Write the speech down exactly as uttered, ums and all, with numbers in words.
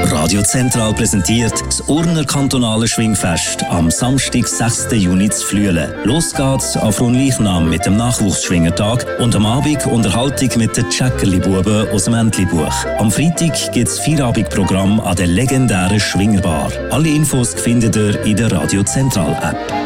Radio Zentral präsentiert das Urner kantonale Schwingfest am Samstag, sechsten Juni zu Flüelen. Los geht's auf Fronleichnam mit dem Nachwuchsschwingertag und am Abend Unterhaltung mit den Tschäckerli-Buben aus dem Entli-Buch. Am Freitag gibt's Feierabendprogramm an der legendären Schwingerbar. Alle Infos findet ihr in der Radio Zentral App.